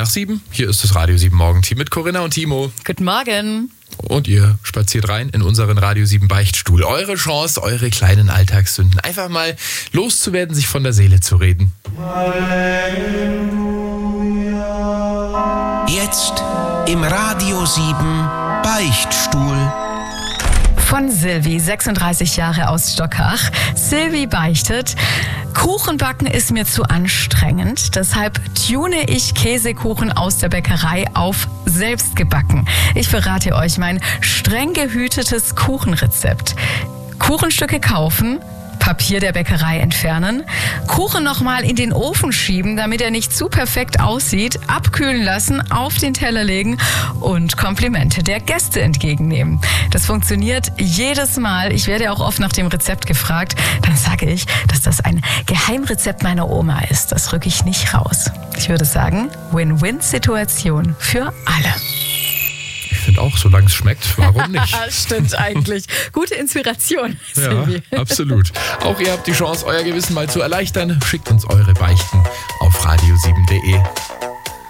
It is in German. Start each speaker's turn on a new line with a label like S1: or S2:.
S1: nach 7. Hier ist das Radio 7 Morgenteam mit Corinna und Timo.
S2: Guten Morgen.
S1: Und ihr spaziert rein in unseren Radio 7 Beichtstuhl. Eure Chance, eure kleinen Alltagssünden einfach mal loszuwerden, sich von der Seele zu reden.
S3: Jetzt im Radio 7 Beichtstuhl.
S2: Von Silvi, 36 Jahre aus Stockach. Silvi beichtet: Kuchenbacken ist mir zu anstrengend, deshalb tune ich Käsekuchen aus der Bäckerei auf selbst gebacken. Ich verrate euch mein streng gehütetes Kuchenrezept. Kuchenstücke kaufen, Papier der Bäckerei entfernen, Kuchen nochmal in den Ofen schieben, damit er nicht zu perfekt aussieht, abkühlen lassen, auf den Teller legen und Komplimente der Gäste entgegennehmen. Das funktioniert jedes Mal. Ich werde auch oft nach dem Rezept gefragt. Dann sage ich, dass das ein Geheimrezept meiner Oma ist. Das rücke ich nicht raus. Ich würde sagen, Win-Win-Situation für alle.
S1: Ich finde auch, solange es schmeckt, warum nicht?
S2: Stimmt eigentlich. Gute Inspiration,
S1: Ja,
S2: Silvi.
S1: absolut. Auch ihr habt die Chance, euer Gewissen mal zu erleichtern. Schickt uns eure Beichten auf radio7.de.